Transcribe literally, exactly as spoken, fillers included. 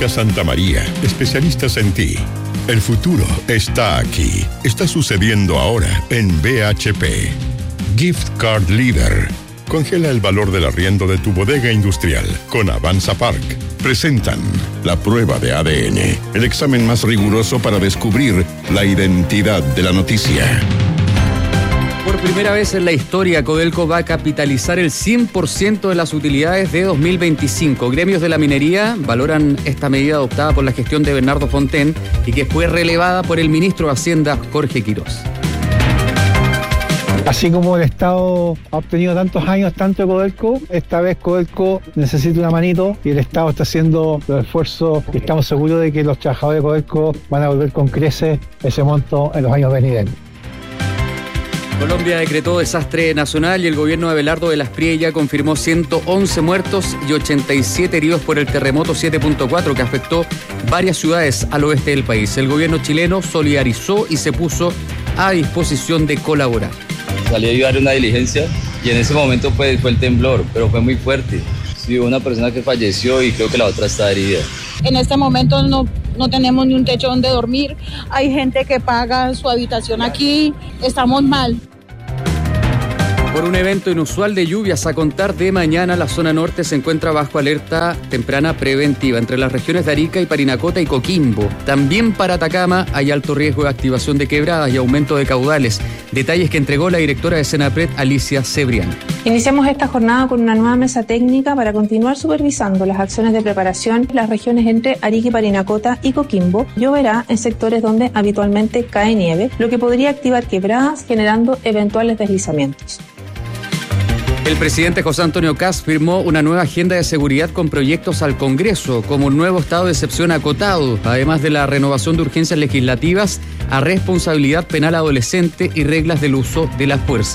Clínica Santa María, especialistas en ti. El futuro está aquí. Está sucediendo ahora en B H P. Gift Card Leader. Congela el valor del arriendo de tu bodega industrial con Avanza Park. Presentan la prueba de A D N, el examen más riguroso para descubrir la identidad de la noticia. Por primera vez en la historia, Codelco va a capitalizar el cien por ciento de las utilidades de dos mil veinticinco. Gremios de la minería valoran esta medida adoptada por la gestión de Bernardo Fontaine y que fue relevada por el ministro de Hacienda, Jorge Quirós. Así como el Estado ha obtenido tantos años, tanto de Codelco, esta vez Codelco necesita una manito y el Estado está haciendo los esfuerzos y estamos seguros de que los trabajadores de Codelco van a volver con creces ese monto en los años venideros. Colombia decretó desastre nacional y el gobierno de Abelardo de las Priella confirmó ciento once muertos y ochenta y siete heridos por el terremoto siete punto cuatro que afectó varias ciudades al oeste del país. El gobierno chileno solidarizó y se puso a disposición de colaborar. Salí a ayudar una diligencia y en ese momento pues, fue el temblor, pero fue muy fuerte. Sí, hubo una persona que falleció y creo que la otra está herida. En este momento no, no tenemos ni un techo donde dormir, hay gente que paga su habitación aquí, estamos mal. Por un evento inusual de lluvias a contar de mañana, la zona norte se encuentra bajo alerta temprana preventiva entre las regiones de Arica y Parinacota y Coquimbo. También para Atacama hay alto riesgo de activación de quebradas y aumento de caudales. Detalles que entregó la directora de Senapred, Alicia Cebrián. Iniciamos esta jornada con una nueva mesa técnica para continuar supervisando las acciones de preparación en las regiones entre Arica y Parinacota y Coquimbo. Lloverá en sectores donde habitualmente cae nieve, lo que podría activar quebradas generando eventuales deslizamientos. El presidente José Antonio Kast firmó una nueva agenda de seguridad con proyectos al Congreso, como un nuevo estado de excepción acotado, además de la renovación de urgencias legislativas a responsabilidad penal adolescente y reglas del uso de la fuerza.